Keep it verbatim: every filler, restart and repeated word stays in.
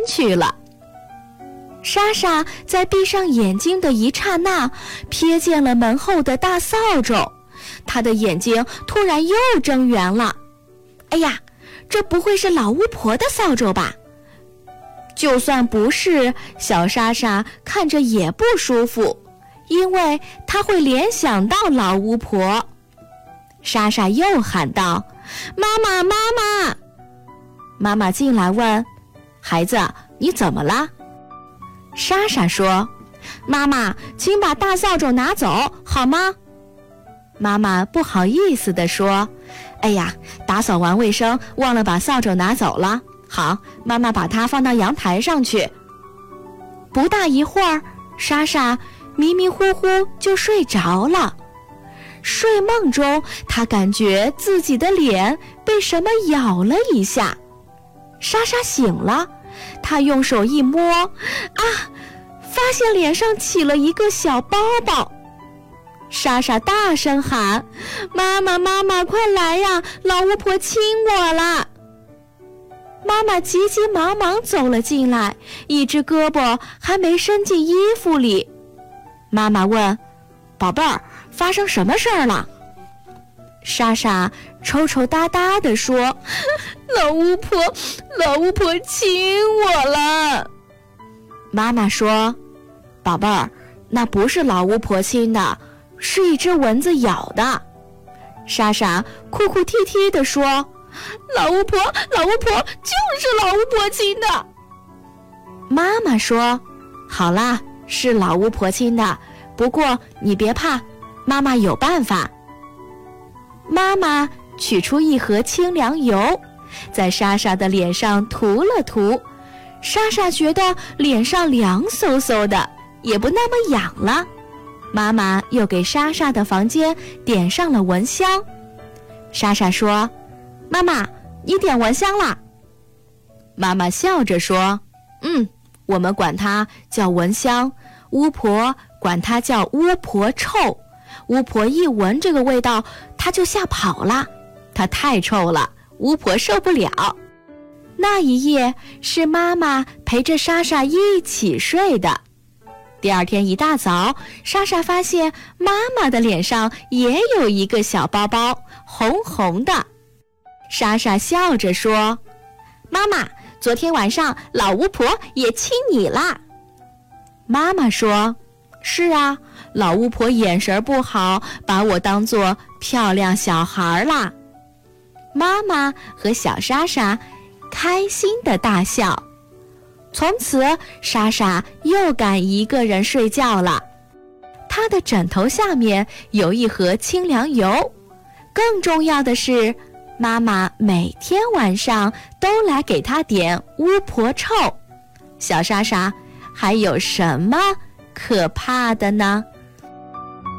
去了。莎莎在闭上眼睛的一刹那，瞥见了门后的大扫帚，她的眼睛突然又睁圆了。哎呀，这不会是老巫婆的扫帚吧？就算不是，小莎莎看着也不舒服，因为她会联想到老巫婆。莎莎又喊道：妈妈，妈妈！妈妈进来问：孩子，你怎么了？莎莎说：妈妈，请把大扫帚拿走好吗？妈妈不好意思地说：哎呀，打扫完卫生忘了把扫帚拿走了。好，妈妈把它放到阳台上去。不大一会儿，莎莎迷迷糊糊就睡着了。睡梦中，她感觉自己的脸被什么咬了一下。莎莎醒了，她用手一摸，啊，发现脸上起了一个小包包。莎莎大声喊：妈妈，妈妈，快来呀，老巫婆亲我了！妈妈急急忙忙走了进来，一只胳膊还没伸进衣服里。妈妈问：宝贝儿，发生什么事儿了？莎莎抽抽搭搭地说：老巫婆，老巫婆亲我了。妈妈说：宝贝儿，那不是老巫婆亲的，是一只蚊子咬的。莎莎哭哭啼啼地说：老巫婆，老巫婆，就是老巫婆亲的。妈妈说：好啦，是老巫婆亲的，不过你别怕，妈妈有办法。妈妈取出一盒清凉油，在莎莎的脸上涂了涂，莎莎觉得脸上凉飕飕的，也不那么痒了。妈妈又给莎莎的房间点上了蚊香。莎莎说：妈妈，你点蚊香啦？妈妈笑着说：嗯，我们管它叫蚊香，巫婆管它叫巫婆臭。巫婆一闻这个味道，她就吓跑了，它太臭了，巫婆受不了。那一夜是妈妈陪着莎莎一起睡的。第二天一大早，莎莎发现妈妈的脸上也有一个小包包，红红的。莎莎笑着说：妈妈，昨天晚上老巫婆也亲你啦。妈妈说：是啊，老巫婆眼神不好，把我当作漂亮小孩啦。妈妈和小莎莎开心地大笑。从此，莎莎又敢一个人睡觉了。她的枕头下面有一盒清凉油。更重要的是，妈妈每天晚上都来给她点巫婆臭。小莎莎，还有什么可怕的呢？